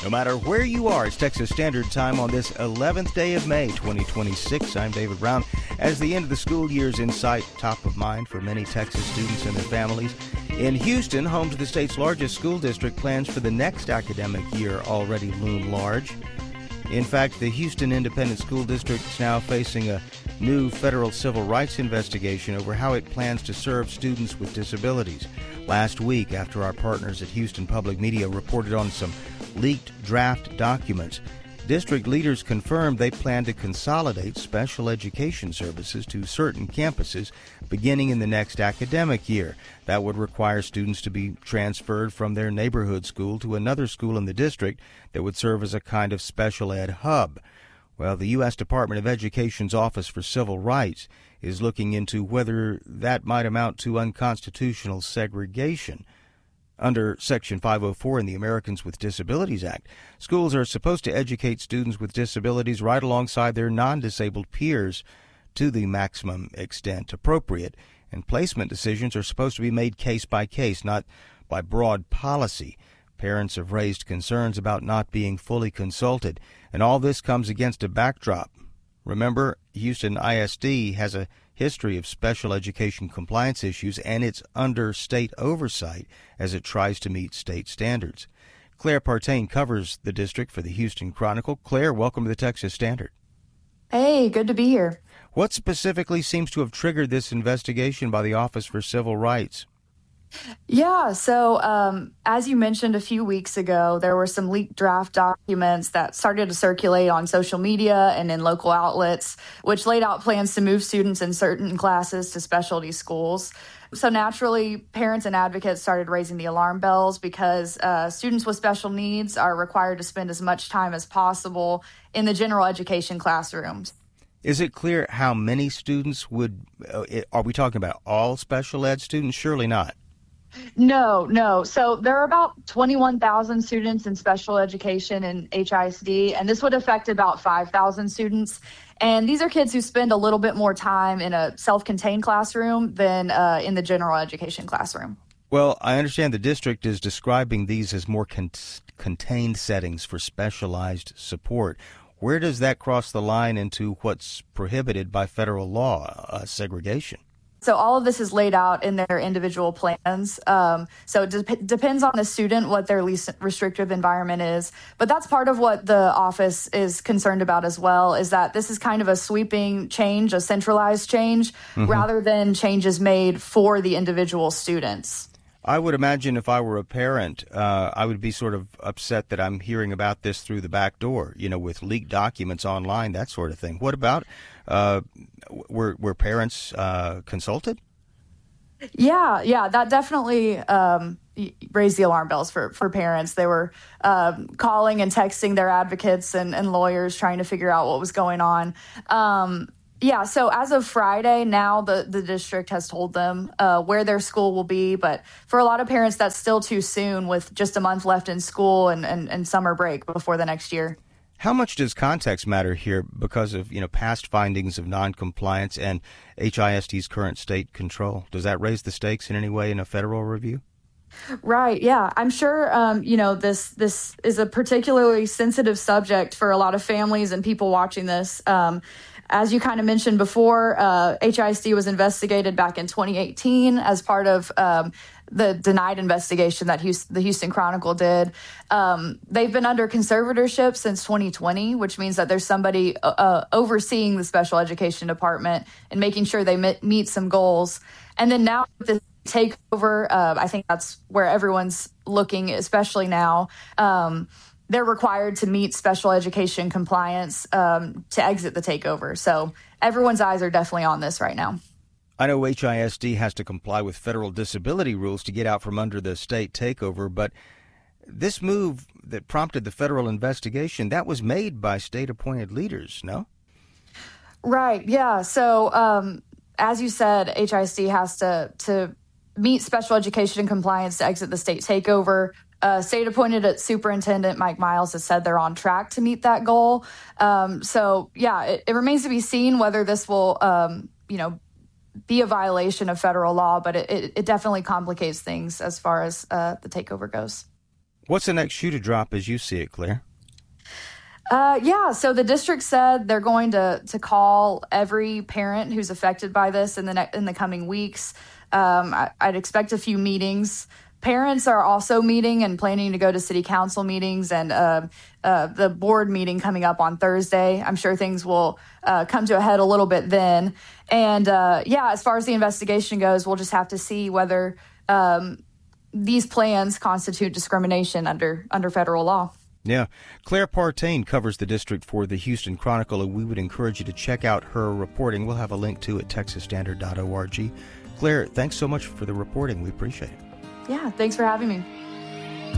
No matter where you are, it's Texas Standard Time on this 11th day of May, 2026. I'm David Brown. As the end of the school year is in sight, top of mind for many Texas students and their families. In Houston, home to the state's largest school district, plans for the next academic year already loom large. In fact, the Houston Independent School District is now facing a new federal civil rights investigation over how it plans to serve students with disabilities. Last week, after our partners at Houston Public Media reported on some leaked draft documents, district leaders confirmed they plan to consolidate special education services to certain campuses beginning in the next academic year. That would require students to be transferred from their neighborhood school to another school in the district that would serve as a kind of special ed hub. Well, the U.S. Department of Education's Office for Civil Rights is looking into whether that might amount to unconstitutional segregation. Under Section 504 in the Americans with Disabilities Act, schools are supposed to educate students with disabilities right alongside their non-disabled peers to the maximum extent appropriate, and placement decisions are supposed to be made case by case, not by broad policy. Parents have raised concerns about not being fully consulted, and all this comes against a backdrop. Remember, Houston ISD has a history of special education compliance issues, and it's under state oversight as it tries to meet state standards. Claire Partain covers the district for the Houston Chronicle. Claire, welcome to the Texas Standard. Hey, good to be here. What specifically seems to have triggered this investigation by the Office for Civil Rights? Yeah, so as you mentioned a few weeks ago, there were some leaked draft documents that started to circulate on social media and in local outlets, which laid out plans to move students in certain classes to specialty schools. So naturally, parents and advocates started raising the alarm bells because students with special needs are required to spend as much time as possible in the general education classrooms. Is it clear how many students are we talking about all special ed students? Surely not. No. So there are about 21,000 students in special education in HISD, and this would affect about 5,000 students. And these are kids who spend a little bit more time in a self-contained classroom than in the general education classroom. Well, I understand the district is describing these as more contained settings for specialized support. Where does that cross the line into what's prohibited by federal law, segregation? So all of this is laid out in their individual plans. So it depends on the student what their least restrictive environment is. But that's part of what the office is concerned about as well, is that this is kind of a sweeping change, a centralized change, rather than changes made for the individual students. I would imagine if I were a parent, I would be sort of upset that I'm hearing about this through the back door, with leaked documents online, that sort of thing. What about, were parents consulted? Yeah, that definitely raised the alarm bells for parents. They were calling and texting their advocates and lawyers trying to figure out what was going on. Yeah, so as of Friday, now the district has told them where their school will be. But for a lot of parents, that's still too soon with just a month left in school and summer break before the next year. How much does context matter here because of, past findings of noncompliance and HISD's current state control? Does that raise the stakes in any way in a federal review? Right. Yeah, I'm sure, this is a particularly sensitive subject for a lot of families and people watching this. As you kind of mentioned before, HISD was investigated back in 2018 as part of the denied investigation that the Houston Chronicle did. They've been under conservatorship since 2020, which means that there's somebody overseeing the special education department and making sure they meet some goals. And then now with the takeover, I think that's where everyone's looking, especially now. They're required to meet special education compliance to exit the takeover. So everyone's eyes are definitely on this right now. I know HISD has to comply with federal disability rules to get out from under the state takeover, but this move that prompted the federal investigation, that was made by state-appointed leaders, no? Right, yeah. So as you said, HISD has to meet special education compliance to exit the state takeover. State-appointed Superintendent Mike Miles has said they're on track to meet that goal. It remains to be seen whether this will, be a violation of federal law, but it definitely complicates things as far as the takeover goes. What's the next shoe to drop as you see it, Claire? So the district said they're going to call every parent who's affected by this in the coming weeks. I'd expect a few meetings. Parents are also meeting and planning to go to city council meetings and the board meeting coming up on Thursday. I'm sure things will come to a head a little bit then. And as far as the investigation goes, we'll just have to see whether these plans constitute discrimination under federal law. Yeah. Claire Partain covers the district for the Houston Chronicle, and we would encourage you to check out her reporting. We'll have a link to it at texasstandard.org. Claire, thanks so much for the reporting. We appreciate it. Yeah, thanks for having me.